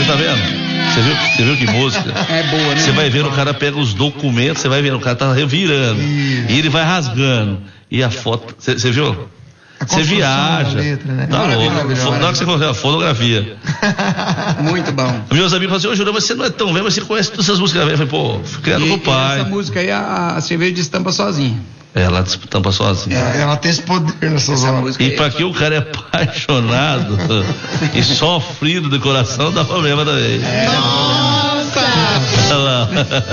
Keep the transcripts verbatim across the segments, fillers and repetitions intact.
tá vendo? Você viu, você viu que música? É boa, né? Você vai vendo, o cara pega os documentos, você vai vendo, o cara tá revirando. Isso. E ele vai rasgando. E a foto, você viu? Você viaja. Letra, né? Tá louco. Na hora que você coloca a fotografia. Muito bom. Meus amigos falam assim, ô Júlio, você não é tão velho, mas você conhece todas essas músicas. Eu falei, pô, criado com o pai. Essa música aí, a, a cerveja destampa sozinha. É, ela destampa sozinha. É, ela tem esse poder nessas horas. E pra que o cara é apaixonado e sofrido do coração, dá problema também. É. Nossa! Olha lá.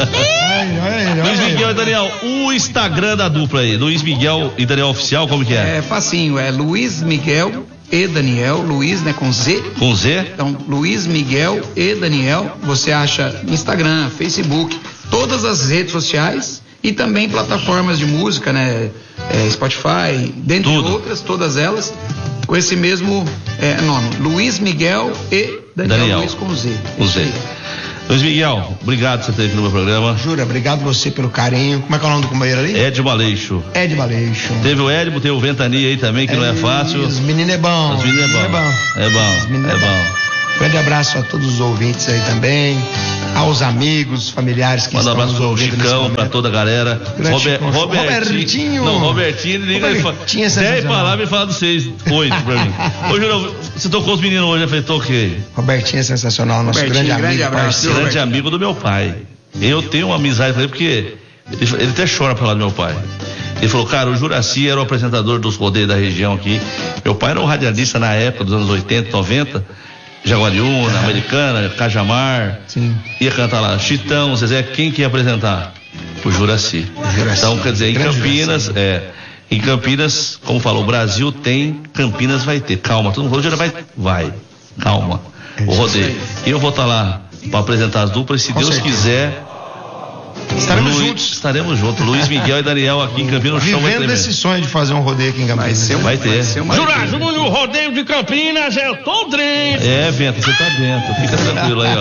Luiz Miguel e Daniel, o Instagram da dupla aí, Luiz Miguel e Daniel Oficial, como que é? É facinho, é Luiz Miguel e Daniel, Luiz, né, com Z. Com Z? Então, Luiz Miguel e Daniel, você acha no Instagram, Facebook, todas as redes sociais e também plataformas de música, né, é, Spotify, dentre Tudo. outras, todas elas, com esse mesmo é, nome, Luiz Miguel e Daniel, Daniel. Luiz com Z. Com Z. Luiz Miguel, obrigado por você ter aqui no meu programa. Jura, obrigado você pelo carinho. Como é que é o nome do companheiro ali? Ed Maleixo. Ed Maleixo. Teve o Edmo, teve o Ventania aí também, que é, não é fácil. Os meninos é bom. Os meninos é bom. É bom. É bom. É bom. Grande abraço a todos os ouvintes aí também, aos amigos, familiares que Manda estão um abraço pro Chicão, pra toda a galera. Robert, Robertinho. Robertinho. Não, Robertinho, liga aí. dez palavras e fala dos seis, oito pra mim. Ô, Júlio, você tocou os meninos hoje, eu falei, toquei. Robertinho é sensacional, nosso Robertinho, grande, grande amigo, abraço, parceiro. Grande amigo do meu pai. Eu tenho uma amizade com ele, porque ele, ele até chora pra falar do meu pai. Ele falou, cara, o Juraci era o apresentador dos rodeios da região aqui. Meu pai era um radialista na época dos anos oitenta, noventa. Jaguariúna, é. Americana, Cajamar. Sim. Ia cantar lá, Chitão, Zezé, quem que ia apresentar? O Juraci. Juraci. Então, quer dizer, em Grande Campinas, Juraci. é, em Campinas, como falou, o Brasil tem, Campinas vai ter. Calma, todo mundo falou, vai, vai, calma. É o rodeio. E eu vou estar lá para apresentar as duplas, se Com Deus certeza. quiser. Estaremos Luiz, juntos. Estaremos juntos. Luiz Miguel e Daniel aqui em Campinas. Vivendo esse sonho de fazer um rodeio aqui em Campinas. Vai, vai ter. Jura, Júlio, o rodeio de Campinas, eu tô dentro. É, Vento, você tá dentro. Fica tranquilo aí,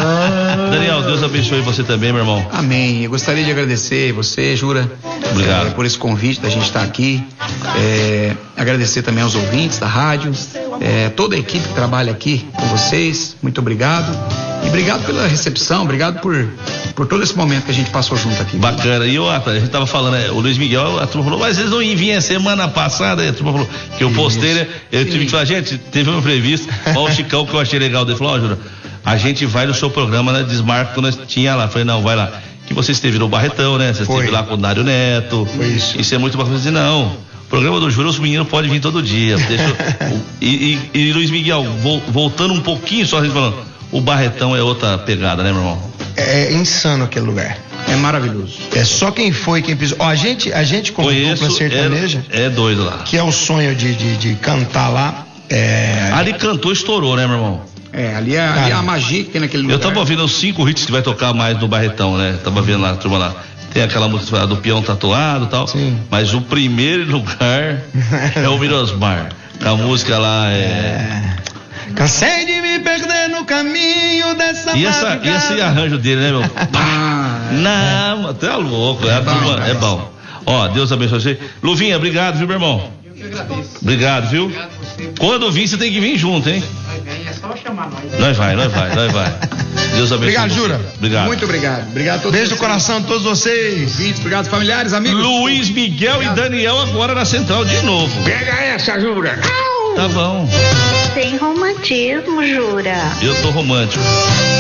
ó. Daniel, Deus abençoe você também, meu irmão. Amém. Eu gostaria de agradecer você, Jura. Obrigado. É, por esse convite da gente estar aqui. É, agradecer também aos ouvintes da rádio. É, toda a equipe que trabalha aqui com vocês. Muito obrigado. E obrigado pela recepção, obrigado por, por todo esse momento que a gente passou junto aqui. Bacana. E eu, a gente tava falando, né, o Luiz Miguel, a turma falou, mas eles não vinham semana passada, a turma falou que eu postei, né? Eu tive que falar, gente, teve uma entrevista, ó, o Chicão que eu achei legal dele, falou, ó, Júlio, a gente vai no seu programa, né, desmarca quando nós tinha lá. Eu falei, não, vai lá. Que você esteve no Barretão, né? Você esteve lá com o Dário Neto. Foi isso. Isso é muito bacana. Eu disse, não, o programa do Júlio, os meninos podem vir todo dia. Deixa eu... e, e, e Luiz Miguel, voltando um pouquinho só a gente falando, o Barretão é outra pegada, né, meu irmão? É insano aquele lugar. É maravilhoso. É só quem foi, quem pisou. Ó, a gente, a gente como Conheço, dupla sertaneja. É, é doido lá. Que é o sonho de, de, de cantar lá. É... Ali cantou, estourou, né, meu irmão? É, ali é, ali é a magia que tem naquele lugar. Eu tava ouvindo os cinco hits que vai tocar mais no Barretão, né? Tava vendo lá, a turma lá. Tem aquela música do peão tatuado e tal. Sim. Mas o primeiro lugar é o Mirosmar. A música lá é... é... Cansei de me perder no caminho dessa e, essa, e esse arranjo dele, né, meu? Ah, Não, até louco, é, é, bom, turma, é bom. Ó, Deus abençoe você. Luvinha, obrigado, viu, meu irmão? Eu que agradeço. Obrigado, viu? Obrigado você. Quando vir, você tem que vir junto, hein? Nós vem, é só chamar nós. Nós vai, nós vai, nós vai. Deus abençoe. Obrigado, Jura. Obrigado. Muito obrigado. Obrigado a todos. Beijo no coração de todos vocês. Ouvintes, obrigado, familiares, amigos. Luiz Miguel obrigado. E Daniel agora na central de novo. Pega essa, Jura. Tá bom. Sem romantismo, Jura. Eu tô romântico.